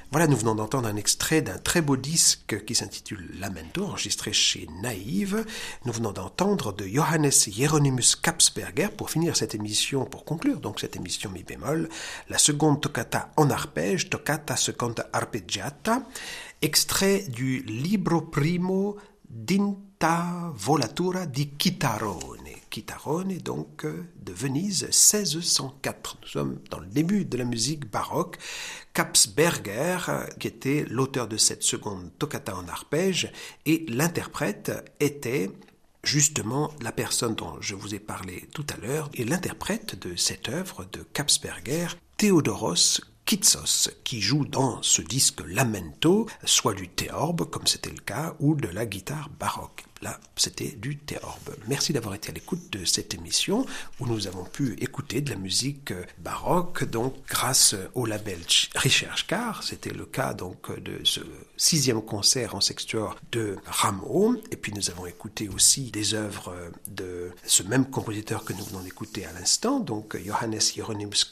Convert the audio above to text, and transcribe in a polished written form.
Voilà, nous venons d'entendre un extrait d'un très beau disque qui s'intitule Lamento, enregistré chez Naïve. Nous venons d'entendre de Johannes Hieronymus Kapsberger, pour finir cette émission, pour conclure donc cette émission mi bémol, la seconde toccata en arpège, Toccata Seconda Arpeggiata, extrait du Libro Primo d'Inta Volatura di Chitarone. Chitarone, donc, de Venise, 1604. Nous sommes dans le début de la musique baroque. Kapsberger, qui était l'auteur de cette seconde toccata en arpège, et l'interprète était justement la personne dont je vous ai parlé tout à l'heure, et l'interprète de cette œuvre de Kapsberger, Theodoros Kitsos, qui joue dans ce disque Lamento, soit du théorbe, comme c'était le cas, ou de la guitare baroque. Là, c'était du théorbe. Merci d'avoir été à l'écoute de cette émission, où nous avons pu écouter de la musique baroque, donc grâce au label Recherche-Car. C'était le cas donc de ce 6e concert en sextuor de Rameau. Et puis nous avons écouté aussi des œuvres de ce même compositeur que nous venons d'écouter à l'instant, donc Johannes Hieronymus